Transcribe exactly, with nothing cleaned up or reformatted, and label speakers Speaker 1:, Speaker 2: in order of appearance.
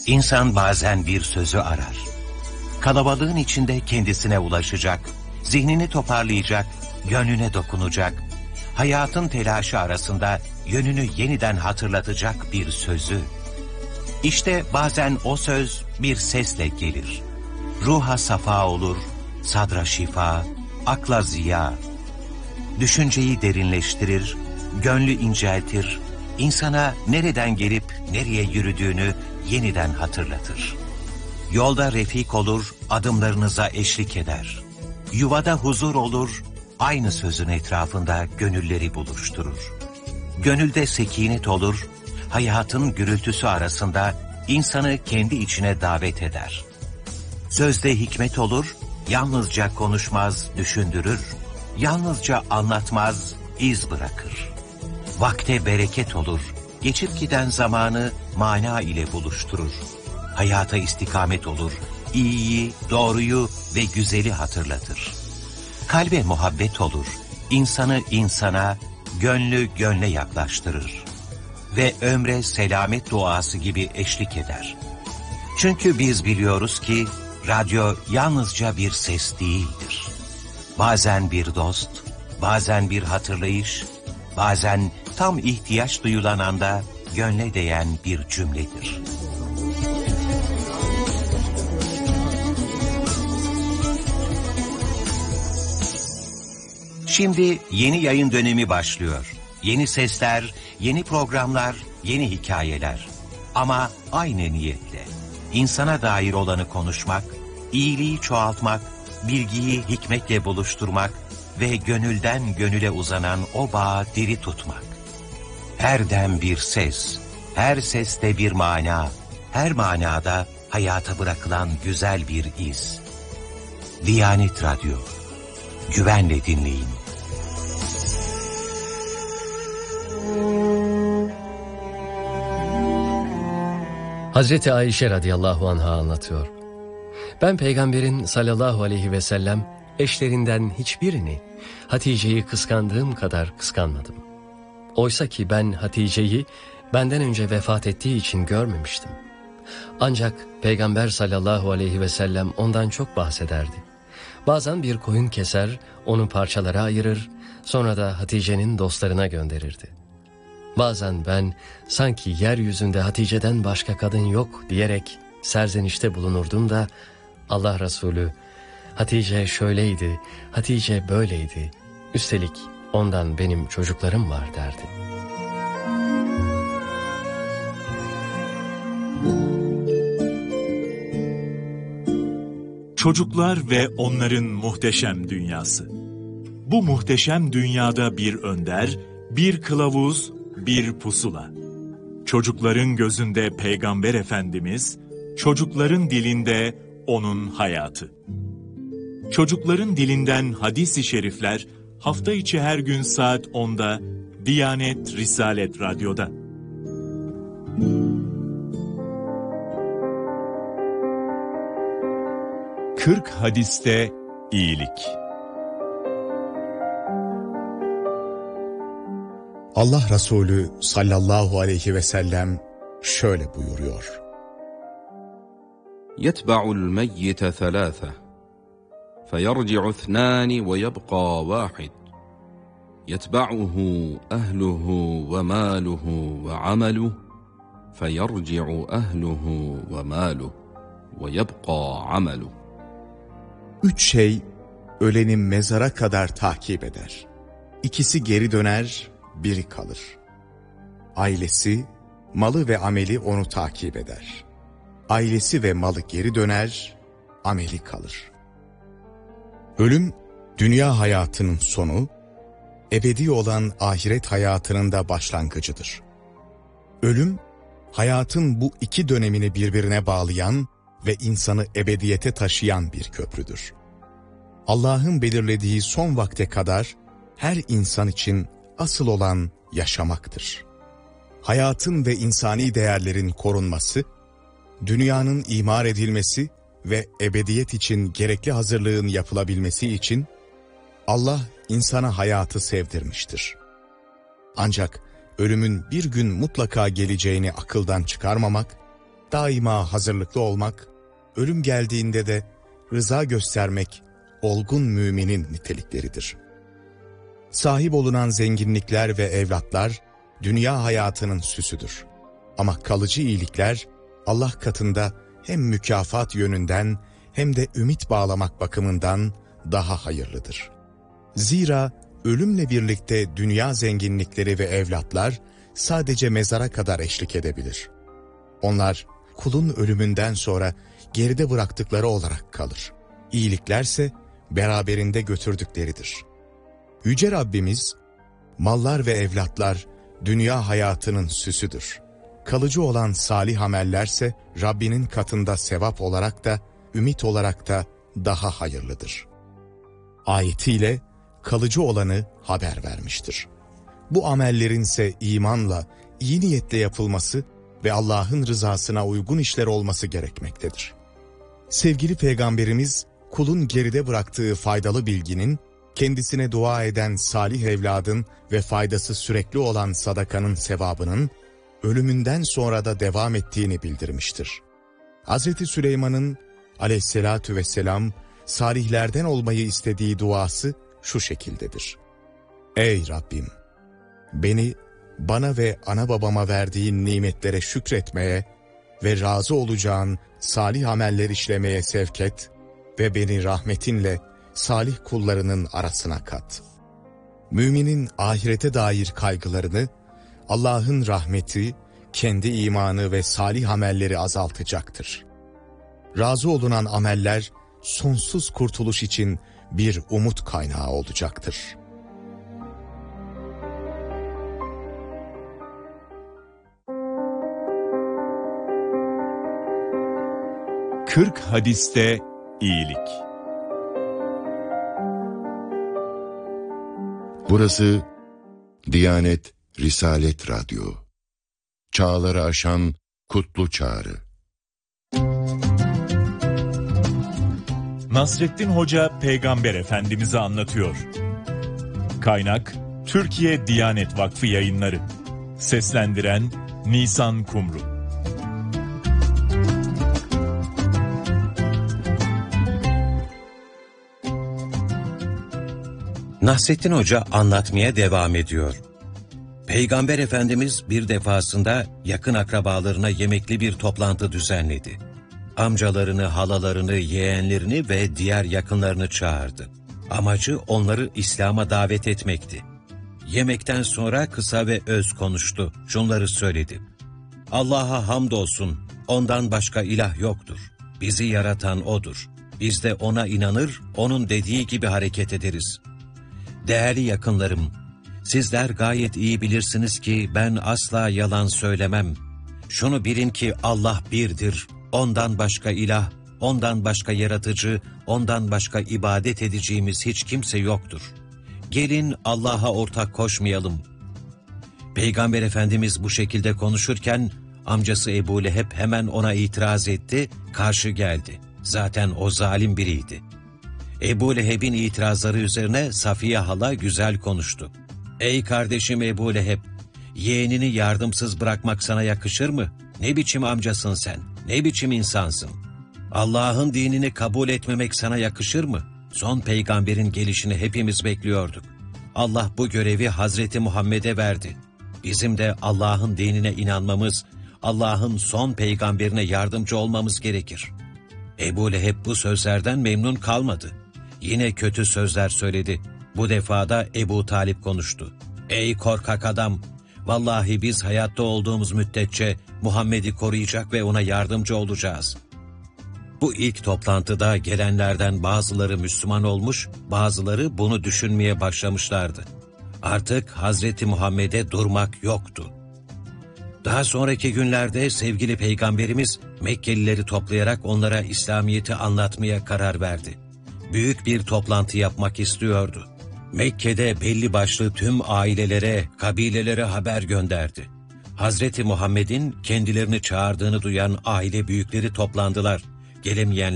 Speaker 1: İnsan bazen bir sözü arar. Kalabalığın içinde kendisine ulaşacak, zihnini toparlayacak, gönlüne dokunacak, hayatın telaşı arasında yönünü yeniden hatırlatacak bir sözü. İşte bazen o söz bir sesle gelir. Ruha safa olur, sadra şifa, akla ziya. Düşünceyi derinleştirir, gönlü inceltir, insana nereden gelip nereye yürüdüğünü yeniden hatırlatır. Yolda refik olur, adımlarınıza eşlik eder. Yuvada huzur olur, aynı sözün etrafında gönülleri buluşturur. Gönülde sekinet olur, hayatın gürültüsü arasında insanı kendi içine davet eder. Sözde hikmet olur, yalnızca konuşmaz, düşündürür. Yalnızca anlatmaz, iz bırakır. Vakte bereket olur, geçip giden zamanı mana ile buluşturur. Hayata istikamet olur, iyiyi, doğruyu ve güzeli hatırlatır. Kalbe muhabbet olur, insanı insana, gönlü gönle yaklaştırır. Ve ömre selamet duası gibi eşlik eder. Çünkü biz biliyoruz ki radyo yalnızca bir ses değildir. Bazen bir dost, bazen bir hatırlayış, bazen tam ihtiyaç duyulan anda gönle değen bir cümledir. Şimdi yeni yayın dönemi başlıyor. Yeni sesler, yeni programlar, yeni hikayeler. Ama aynı niyetle. İnsana dair olanı konuşmak, iyiliği çoğaltmak, bilgiyi hikmetle buluşturmak ve gönülden gönüle uzanan o bağı diri tutmak. Her dem bir ses, her seste bir mana, her manada hayata bırakılan güzel bir iz. Diyanet Radyo. Güvenle dinleyin.
Speaker 2: Hazreti Ayşe radıyallahu anha anlatıyor. Ben peygamberin sallallahu aleyhi ve sellem eşlerinden hiçbirini Hatice'yi kıskandığım kadar kıskanmadım. Oysa ki ben Hatice'yi benden önce vefat ettiği için görmemiştim. Ancak peygamber sallallahu aleyhi ve sellem ondan çok bahsederdi. Bazen bir koyun keser, onu parçalara ayırır, sonra da Hatice'nin dostlarına gönderirdi. Bazen ben sanki yeryüzünde Hatice'den başka kadın yok diyerek serzenişte bulunurdum da Allah Resulü Hatice şöyleydi, Hatice böyleydi, üstelik ondan benim çocuklarım var derdi.
Speaker 3: Çocuklar ve onların muhteşem dünyası. Bu muhteşem dünyada bir önder, bir kılavuz, bir pusula. Çocukların gözünde Peygamber Efendimiz, çocukların dilinde onun hayatı. Çocukların dilinden hadis-i şerifler hafta içi her gün saat onda Diyanet Risalet Radyo'da. kırk hadiste iyilik.
Speaker 4: Allah Resulü sallallahu aleyhi ve sellem şöyle buyuruyor.
Speaker 5: يَتْبَعُ الْمَيِّتَ ثَلَاثَةً فَيَرْجِعُ اثْنَانِ وَيَبْقَى وَاحِدٌ يَتْبَعُهُ أَهْلُهُ وَمَالُهُ وَعَمَلُهُ فَيَرْجِعُ أَهْلُهُ وَمَالُهُ وَيَبْقَى عَمَلُهُ.
Speaker 4: Üç şey öleni mezara kadar takip eder. İkisi geri döner, biri kalır. Ailesi, malı ve ameli onu takip eder. Ailesi ve malı geri döner, ameli kalır. Ölüm, dünya hayatının sonu, ebedi olan ahiret hayatının da başlangıcıdır. Ölüm, hayatın bu iki dönemini birbirine bağlayan ve insanı ebediyete taşıyan bir köprüdür. Allah'ın belirlediği son vakte kadar her insan için asıl olan yaşamaktır. Hayatın ve insani değerlerin korunması, dünyanın imar edilmesi ve ebediyet için gerekli hazırlığın yapılabilmesi için Allah insana hayatı sevdirmiştir. Ancak ölümün bir gün mutlaka geleceğini akıldan çıkarmamak, daima hazırlıklı olmak, ölüm geldiğinde de rıza göstermek olgun müminin nitelikleridir. Sahip olunan zenginlikler ve evlatlar dünya hayatının süsüdür. Ama kalıcı iyilikler Allah katında hem mükafat yönünden hem de ümit bağlamak bakımından daha hayırlıdır. Zira ölümle birlikte dünya zenginlikleri ve evlatlar sadece mezara kadar eşlik edebilir. Onlar kulun ölümünden sonra geride bıraktıkları olarak kalır. İyiliklerse beraberinde götürdükleridir. Yüce Rabbimiz, mallar ve evlatlar dünya hayatının süsüdür. Kalıcı olan salih amellerse Rabbinin katında sevap olarak da ümit olarak da daha hayırlıdır. Ayetiyle kalıcı olanı haber vermiştir. Bu amellerinse imanla, iyi niyetle yapılması ve Allah'ın rızasına uygun işler olması gerekmektedir. Sevgili Peygamberimiz, kulun geride bıraktığı faydalı bilginin, kendisine dua eden salih evladın ve faydası sürekli olan sadakanın sevabının, ölümünden sonra da devam ettiğini bildirmiştir. Hazreti Süleyman'ın aleyhissalatu vesselam, salihlerden olmayı istediği duası şu şekildedir. Ey Rabbim! Beni bana ve ana babama verdiğin nimetlere şükretmeye ve razı olacağın salih ameller işlemeye sevk et ve beni rahmetinle salih kullarının arasına kat. Müminin ahirete dair kaygılarını Allah'ın rahmeti, kendi imanı ve salih amelleri azaltacaktır. Razı olunan ameller sonsuz kurtuluş için bir umut kaynağı olacaktır.
Speaker 3: kırk hadiste iyilik.
Speaker 6: Burası Diyanet Risalet Radyo. Çağları aşan kutlu çağrı.
Speaker 3: Nasrettin Hoca Peygamber Efendimiz'i anlatıyor. Kaynak Türkiye Diyanet Vakfı Yayınları. Seslendiren Nisan Kumru.
Speaker 1: Nasrettin Hoca anlatmaya devam ediyor. Peygamber Efendimiz bir defasında yakın akrabalarına yemekli bir toplantı düzenledi. Amcalarını, halalarını, yeğenlerini ve diğer yakınlarını çağırdı. Amacı onları İslam'a davet etmekti. Yemekten sonra kısa ve öz konuştu. Şunları söyledi. Allah'a hamdolsun, ondan başka ilah yoktur. Bizi yaratan O'dur. Biz de O'na inanır, O'nun dediği gibi hareket ederiz. Değerli yakınlarım, sizler gayet iyi bilirsiniz ki ben asla yalan söylemem. Şunu bilin ki Allah birdir, ondan başka ilah, ondan başka yaratıcı, ondan başka ibadet edeceğimiz hiç kimse yoktur. Gelin Allah'a ortak koşmayalım. Peygamber Efendimiz bu şekilde konuşurken amcası Ebu Leheb hemen ona itiraz etti, karşı geldi. Zaten o zalim biriydi. Ebu Leheb'in itirazları üzerine Safiye hala güzel konuştu. Ey kardeşim Ebu Leheb, yeğenini yardımsız bırakmak sana yakışır mı? Ne biçim amcasın sen? Ne biçim insansın? Allah'ın dinini kabul etmemek sana yakışır mı? Son peygamberin gelişini hepimiz bekliyorduk. Allah bu görevi Hazreti Muhammed'e verdi. Bizim de Allah'ın dinine inanmamız, Allah'ın son peygamberine yardımcı olmamız gerekir. Ebu Leheb bu sözlerden memnun kalmadı. Yine kötü sözler söyledi. Bu defa da Ebu Talip konuştu. Ey korkak adam! Vallahi biz hayatta olduğumuz müddetçe Muhammed'i koruyacak ve ona yardımcı olacağız. Bu ilk toplantıda gelenlerden bazıları Müslüman olmuş, bazıları bunu düşünmeye başlamışlardı. Artık Hazreti Muhammed'e durmak yoktu. Daha sonraki günlerde sevgili Peygamberimiz Mekkelileri toplayarak onlara İslamiyet'i anlatmaya karar verdi. Büyük bir toplantı yapmak istiyordu. Mekke'de belli başlı tüm ailelere, kabilelere haber gönderdi. Hazreti Muhammed'in kendilerini çağırdığını duyan aile büyükleri toplandılar. Gelemeyen